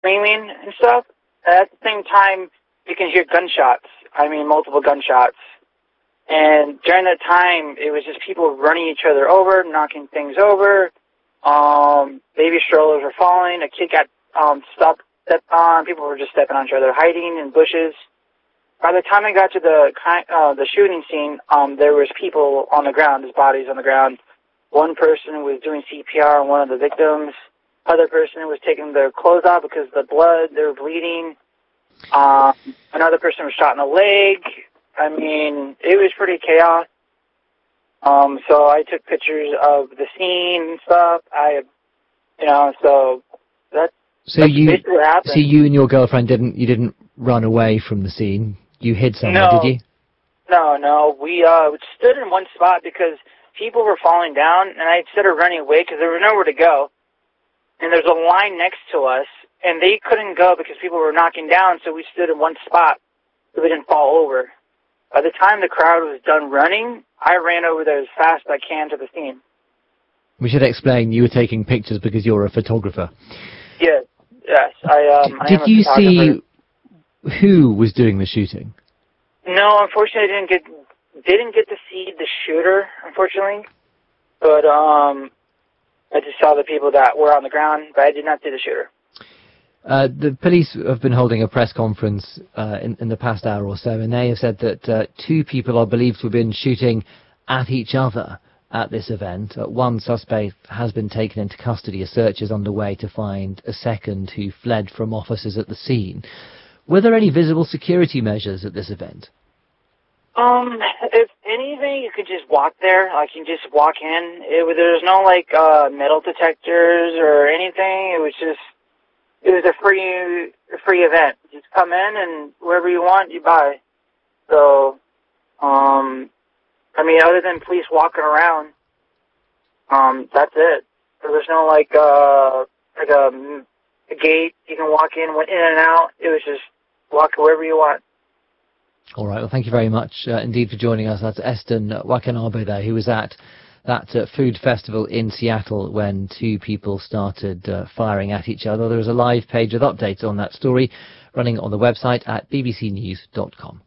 screaming and stuff. At the same time, you can hear gunshots. I mean, multiple gunshots. And during that time, it was just people running each other over, knocking things over. Baby strollers were falling. A kid got stepped on. People were just stepping on each other, hiding in bushes. By the time I got to the shooting scene, there was people on the ground, there's bodies on the ground. One person was doing CPR on one of the victims. Other person was taking their clothes off because of the blood. They were bleeding. Another person was shot in the leg. I mean, it was pretty chaos. So I took pictures of the scene and stuff. So you and your girlfriend didn't run away from the scene. You hid somewhere, did you? No. We stood in one spot because people were falling down, and I instead of running away because there was nowhere to go. And there's a line next to us, and they couldn't go because people were knocking down, so we stood in one spot so we didn't fall over. By the time the crowd was done running, I ran over there as fast as I can to the scene. We should explain you were taking pictures because you're a photographer. Yes. Did you see who was doing the shooting? No, unfortunately, I didn't get to see the shooter, unfortunately. But I just saw the people that were on the ground, but I did not see the shooter. The police have been holding a press conference in the past hour or so, and they have said that 2 people are believed to have been shooting at each other at this event. One suspect has been taken into custody. A search is underway to find a second who fled from officers at the scene. Were there any visible security measures at this event? If anything, you could just walk there. Like, you just walk in. There's no, metal detectors or anything. It was a free event. Just come in, and wherever you want, you buy. So, other than police walking around, that's it. There's no, a gate. You can walk in and out. It was just walk wherever you want. All right. Well, thank you very much indeed for joining us. That's Eston Wakanabe there, who was at that food festival in Seattle when 2 people started firing at each other. There is a live page with updates on that story running on the website at bbcnews.com.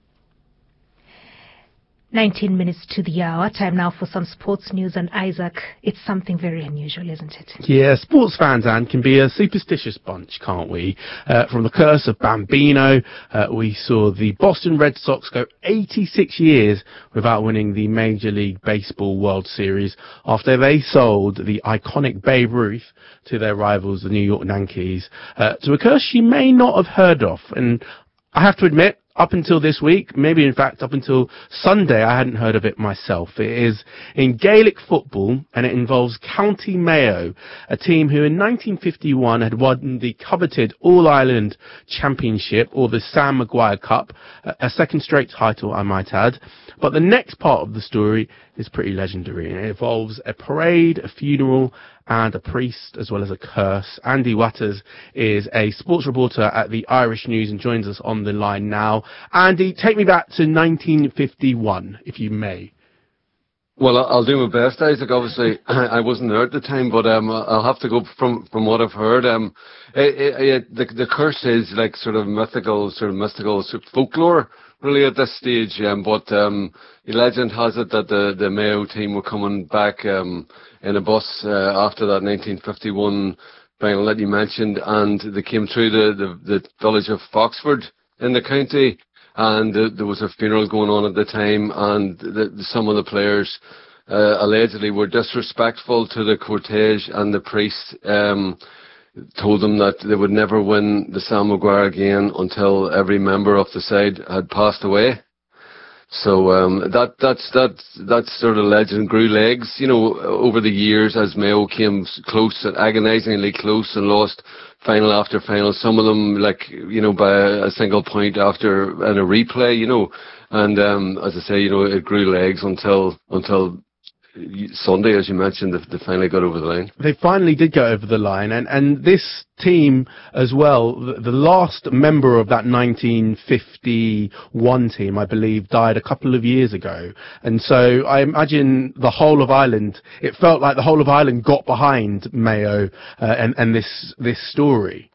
19 minutes to the hour. Time now for some sports news. And Isaac, it's something very unusual, isn't it? Yeah, sports fans, Anne, can be a superstitious bunch, can't we? From the curse of Bambino, we saw the Boston Red Sox go 86 years without winning the Major League Baseball World Series after they sold the iconic Babe Ruth to their rivals, the New York Yankees, to a curse you may not have heard of. And I have to admit, up until this week, maybe in fact up until Sunday, I hadn't heard of it myself. It is in Gaelic football, and it involves County Mayo, a team who in 1951 had won the coveted All-Ireland Championship, or the Sam Maguire Cup, a second straight title, I might add. But the next part of the story is pretty legendary, and it involves a parade, a funeral, and a priest, as well as a curse. Andy Watters is a sports reporter at the Irish News and joins us on the line now. Andy, take me back to 1951, if you may. Well, I'll do my best, Isaac. Obviously, I wasn't there at the time, but I'll have to go from what I've heard. The curse is like sort of mystical folklore, really, at this stage. But the legend has it that the Mayo team were coming back in a bus after that 1951 final that you mentioned, and they came through the village of Foxford in the county, and there was a funeral going on at the time, and some of the players allegedly were disrespectful to the cortege, and the priest told them that they would never win the Sam Maguire again until every member of the side had passed away. So that sort of legend grew legs, over the years as Mayo came close, agonisingly close, and lost final after final. Some of them, by a single point after in a replay, And as I say, it grew legs until Sunday, as you mentioned, they finally got over the line. They finally did go over the line, and this team as well, the last member of that 1951 team, I believe, died a couple of years ago. And so I imagine the whole of Ireland, it felt like the whole of Ireland got behind Mayo and this story.